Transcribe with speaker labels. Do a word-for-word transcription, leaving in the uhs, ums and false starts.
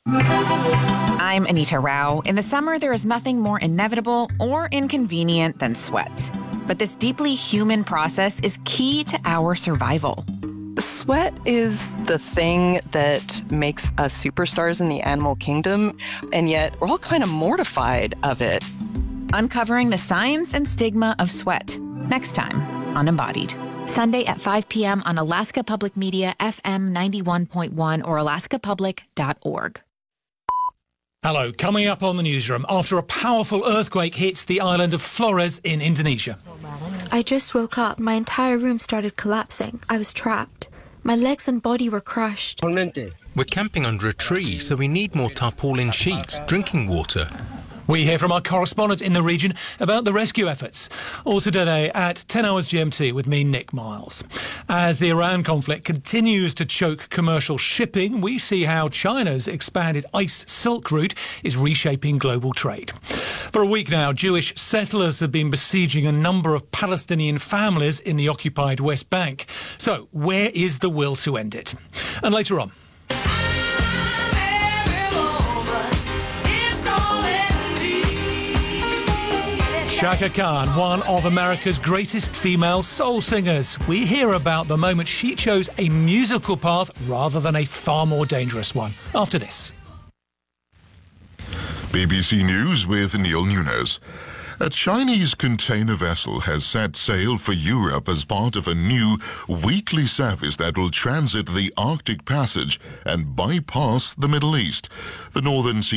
Speaker 1: I'm Anita Rao. In the summer, there is nothing more inevitable or inconvenient than sweat. But this deeply human process is key to our survival.
Speaker 2: Sweat is the thing that makes us superstars in the animal kingdom, and yet we're all kind of mortified of it.
Speaker 1: Uncovering the science and stigma of sweat. Next time on Embodied. Sunday at five p.m. on Alaska Public Media, F M ninety-one point one or alaska public dot org.
Speaker 3: Hello, coming up on the newsroom, after a powerful earthquake hits the island of Flores in Indonesia.
Speaker 4: I just woke up. My entire room started collapsing. I was trapped. My legs and body were crushed.
Speaker 5: We're camping under a tree, so we need more tarpaulin sheets, drinking water.
Speaker 3: We hear from our correspondent in the region about the rescue efforts. Also today at ten hours G M T with me, Nick Miles. As the Iran conflict continues to choke commercial shipping, we see how China's expanded ice silk route is reshaping global trade. For a week now, Jewish settlers have been besieging a number of Palestinian families in the occupied West Bank. So where is the will to end it? And later on, Chaka Khan, one of America's greatest female soul singers. We hear about the moment she chose a musical path rather than a far more dangerous one. After this.
Speaker 6: B B C News with Neil Nunes. A Chinese container vessel has set sail for Europe as part of a new weekly service that will transit the Arctic Passage and bypass the Middle East. The Northern Sea